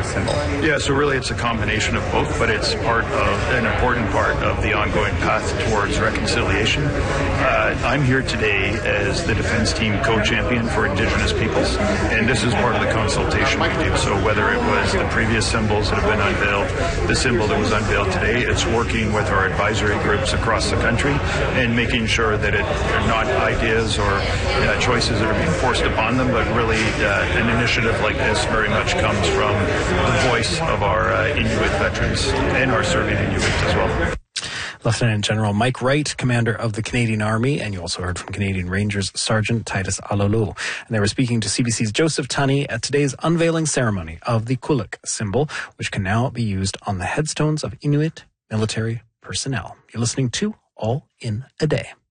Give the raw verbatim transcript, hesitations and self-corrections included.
this symbol? Yeah, so really it's a combination of both, but it's part of an important part of the ongoing path towards reconciliation. Uh, I'm here today as the defense team co-champion for Indigenous peoples, and this is part of the consultation we do. So whether it was the previous symbols that have been unveiled, the symbol that was unveiled today, it's working with our advisory groups across the country and making sure that it are not ideas or uh, choices that are being forced upon them, but really uh, an initiative like this very much comes from the voice of our uh, Inuit veterans and our serving Inuit as well. Lieutenant General Mike Wright, commander of the Canadian Army, and you also heard from Canadian Rangers Sergeant Titus Alolu. And they were speaking to C B C's Joseph Tunney at today's unveiling ceremony of the Kuluk symbol, which can now be used on the headstones of Inuit military personnel. You're listening to All in a Day.